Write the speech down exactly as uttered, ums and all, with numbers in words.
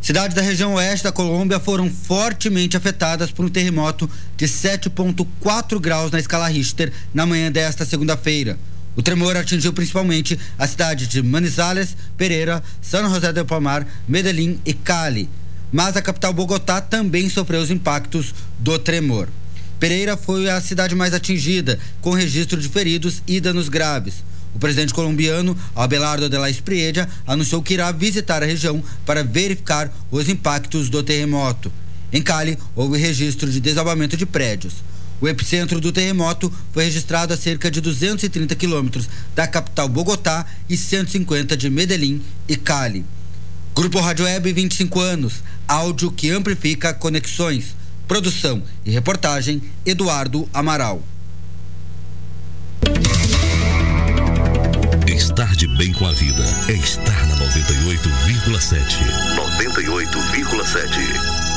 Cidades da região oeste da Colômbia foram fortemente afetadas por um terremoto de sete vírgula quatro graus na escala Richter na manhã desta segunda-feira. O tremor atingiu principalmente a cidade de Manizales, Pereira, San José del Palmar, Medellín e Cali. Mas a capital Bogotá também sofreu os impactos do tremor. Pereira foi a cidade mais atingida, com registro de feridos e danos graves. O presidente colombiano, Abelardo de la Espriella, anunciou que irá visitar a região para verificar os impactos do terremoto. Em Cali, houve registro de desabamento de prédios. O epicentro do terremoto foi registrado a cerca de duzentos e trinta quilômetros da capital Bogotá e cento e cinquenta de Medellín e Cali. Grupo Rádio Web, vinte e cinco anos, áudio que amplifica conexões. Produção e reportagem, Eduardo Amaral. Estar de bem com a vida é estar na noventa e oito vírgula sete. noventa e oito vírgula sete.